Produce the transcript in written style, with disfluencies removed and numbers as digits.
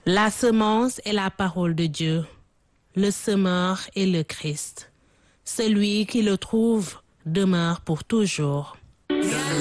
La semence est la parole de Dieu. Le semeur est le Christ. Celui qui le trouve demeure pour toujours.